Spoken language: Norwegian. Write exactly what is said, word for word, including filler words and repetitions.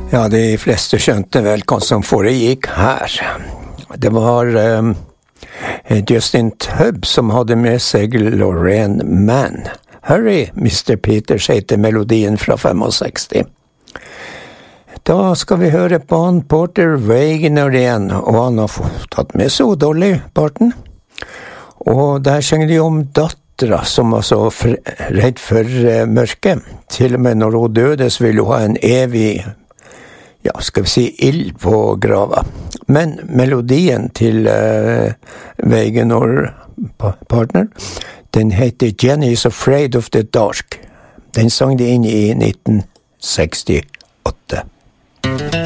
Ja, de fleste skjønte vel hva som foregikk her. Det var um, Justin Tubb som hadde med seg Lorraine Mann. Hurry, mister Peters heter melodien fra sekstifem. Da skal vi høre på han Porter Wagoner igjen, og han har tatt med seg Dolly Parton. Og der synger de om dattera som var så redd for uh, mørket. Til og med når hun døde så ville hun ha en evig, ja, skal vi si, ild på grava. Men melodien til uh, Wagoner Partner, den heter Jenny's Afraid of the Dark. Den sang de inn i nitten sekstiåtte.